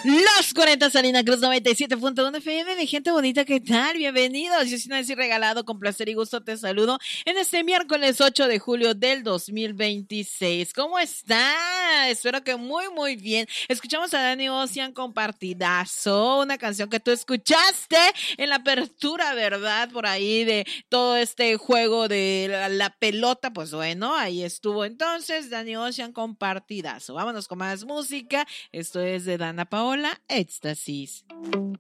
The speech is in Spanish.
Los 40 Salina Cruz 97.1 FM. Mi gente bonita, ¿qué tal? Bienvenidos. Yo soy Nancy Regalado, con placer y gusto te saludo en este miércoles 8 de julio del 2026. ¿Cómo está? Espero que muy bien. Escuchamos a Danny Ocean con Partidazo, una canción que tú escuchaste en la apertura, ¿verdad? Por ahí de todo este juego de la pelota. Pues bueno, ahí estuvo entonces Danny Ocean con Partidazo. Vámonos con más música. Esto es de Dana Paola, Éxtasis.